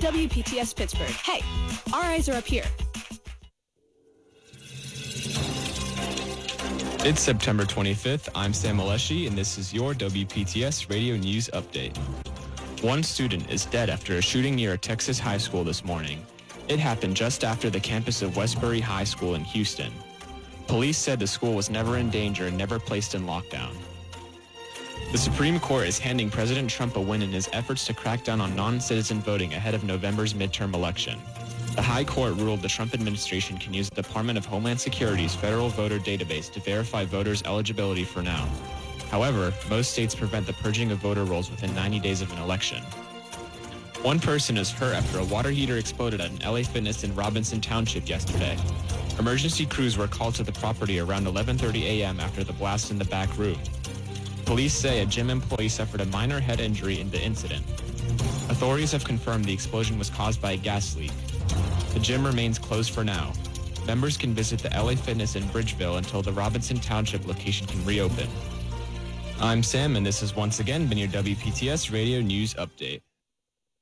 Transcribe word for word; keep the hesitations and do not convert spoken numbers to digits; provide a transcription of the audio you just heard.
W P T S Pittsburgh. Hey, our eyes are up here. It's September twenty-fifth. I'm Sam Alessi, and this is your W P T S Radio News Update. One student is dead after a shooting near a Texas high school this morning. It happened just after the campus of Westbury High School in Houston. Police said the school was never in danger and never placed in lockdown. The Supreme Court is handing President Trump a win in his efforts to crack down on non-citizen voting ahead of November's midterm election. The High Court ruled the Trump administration can use the Department of Homeland Security's federal voter database to verify voters' eligibility for now. However, most states prevent the purging of voter rolls within ninety days of an election. One person is hurt after a water heater exploded at an L A Fitness in Robinson Township yesterday. Emergency crews were called to the property around eleven thirty a.m. after the blast in the back room. Police say a gym employee suffered a minor head injury in the incident. Authorities have confirmed the explosion was caused by a gas leak. The gym remains closed for now. Members can visit the L A Fitness in Bridgeville until the Robinson Township location can reopen. I'm Sam, and this has once again been your W P T S Radio News Update.